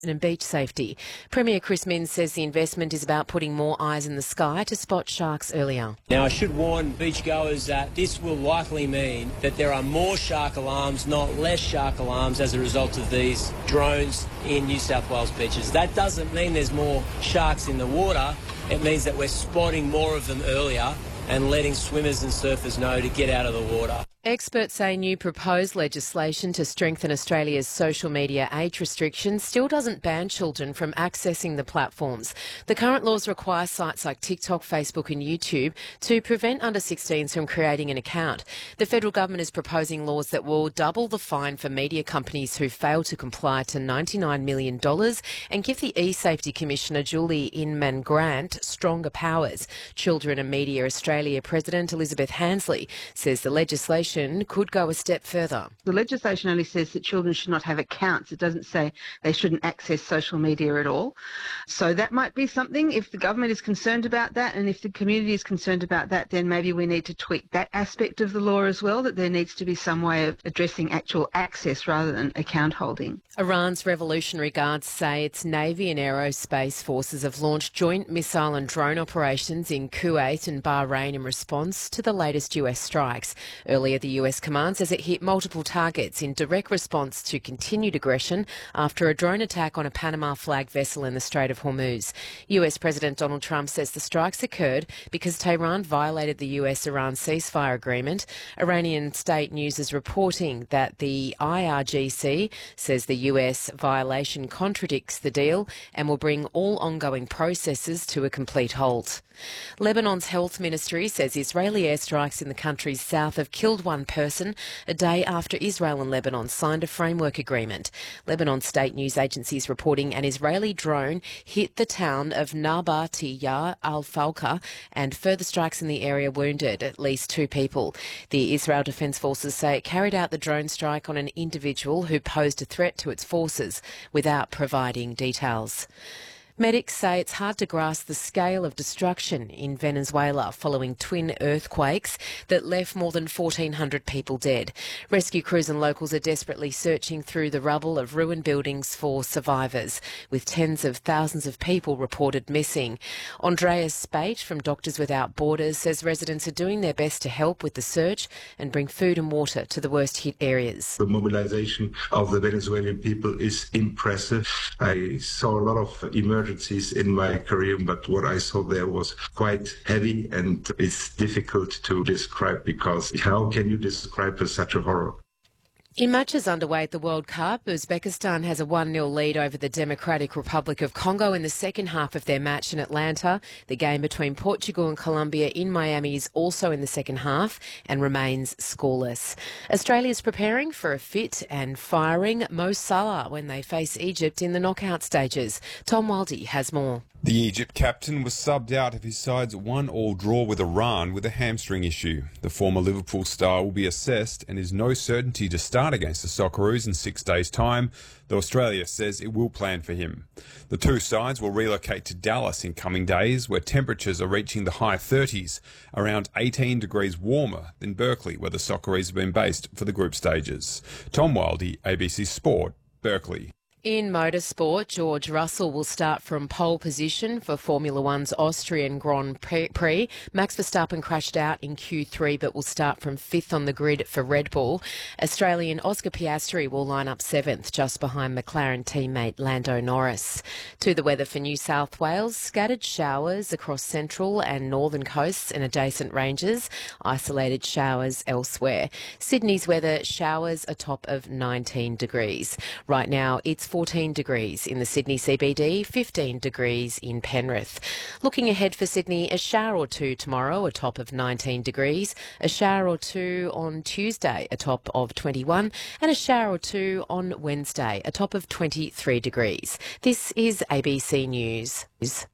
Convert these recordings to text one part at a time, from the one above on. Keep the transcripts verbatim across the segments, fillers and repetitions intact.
and beach safety. Premier Chris Minns says the investment is about putting more eyes in the sky to spot sharks earlier. Now, I should warn beachgoers that this will likely mean that there are more shark alarms, not less shark alarms, as a result of these drones in New South Wales beaches. That doesn't mean there's more sharks in the water. It means that we're spotting more of them earlier and letting swimmers and surfers know to get out of the water. Experts say new proposed legislation to strengthen Australia's social media age restrictions still doesn't ban children from accessing the platforms. The current laws require sites like TikTok, Facebook and YouTube to prevent under sixteens from creating an account. The federal government is proposing laws that will double the fine for media companies who fail to comply to ninety-nine million dollars and give the E-Safety Commissioner Julie Inman Grant stronger powers. Children and Media Australia President Elizabeth Hansley says the legislation could go a step further. The legislation only says that children should not have accounts. It doesn't say they shouldn't access social media at all. So that might be something. If the government is concerned about that and if the community is concerned about that, then maybe we need to tweak that aspect of the law as well, that there needs to be some way of addressing actual access rather than account holding. Iran's Revolutionary Guards say its Navy and aerospace forces have launched joint missile and drone operations in Kuwait and Bahrain in response to the latest U S strikes. Earlier, the U S command says it hit multiple targets in direct response to continued aggression after a drone attack on a Panama-flagged vessel in the Strait of Hormuz. U S President Donald Trump says the strikes occurred because Tehran violated the U S-Iran ceasefire agreement. Iranian state news is reporting that the I R G C says the U S violation contradicts the deal and will bring all ongoing processes to a complete halt. Lebanon's health ministry says Israeli airstrikes in the country's south have killed one person a day after Israel and Lebanon signed a framework agreement. Lebanon state news agencies reporting an Israeli drone hit the town of Nabatiyah al-Fawqa and further strikes in the area wounded at least two people. The Israel Defence Forces say it carried out the drone strike on an individual who posed a threat to its forces without providing details. Medics say it's hard to grasp the scale of destruction in Venezuela following twin earthquakes that left more than fourteen hundred people dead. Rescue crews and locals are desperately searching through the rubble of ruined buildings for survivors, with tens of thousands of people reported missing. Andreas Spate from Doctors Without Borders says residents are doing their best to help with the search and bring food and water to the worst hit areas. The mobilization of the Venezuelan people is impressive. I saw a lot of emergencies in my career, but what I saw there was quite heavy and it's difficult to describe because how can you describe such a horror? In matches underway at the World Cup, Uzbekistan has a one nil lead over the Democratic Republic of Congo in the second half of their match in Atlanta. The game between Portugal and Colombia in Miami is also in the second half and remains scoreless. Australia's preparing for a fit and firing Mo Salah when they face Egypt in the knockout stages. Tom Wildey has more. The Egypt captain was subbed out of his side's one-all draw with Iran with a hamstring issue. The former Liverpool star will be assessed and is no certainty to start against the Socceroos in six days' time, though Australia says it will plan for him. The two sides will relocate to Dallas in coming days, where temperatures are reaching the high thirties, around eighteen degrees warmer than Berkeley, where the Socceroos have been based for the group stages. Tom Wildey, A B C Sport, Berkeley. In motorsport, George Russell will start from pole position for Formula One's Austrian Grand Prix. Max Verstappen crashed out in Q three but will start from fifth on the grid for Red Bull. Australian Oscar Piastri will line up seventh, just behind McLaren teammate Lando Norris. To the weather for New South Wales, scattered showers across central and northern coasts and adjacent ranges, isolated showers elsewhere. Sydney's weather, showers a top of nineteen degrees. Right now, it's fourteen degrees in the Sydney C B D, fifteen degrees in Penrith. Looking ahead for Sydney, a shower or two tomorrow, a top of nineteen degrees, a shower or two on Tuesday, a top of twenty-one, and a shower or two on Wednesday, a top of twenty-three degrees. This is A B C News.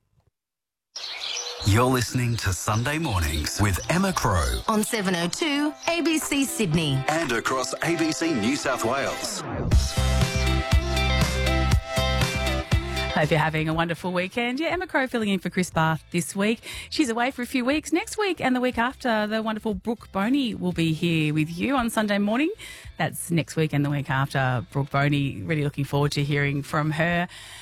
You're listening to Sunday Mornings with Emma Crow on seven oh two A B C Sydney and across A B C New South Wales. Hope you're having a wonderful weekend. Yeah, Emma Crow filling in for Chris Barth this week. She's away for a few weeks. Next week and the week after, the wonderful Brooke Boney will be here with you on Sunday morning. That's next week and the week after. Brooke Boney, really looking forward to hearing from her.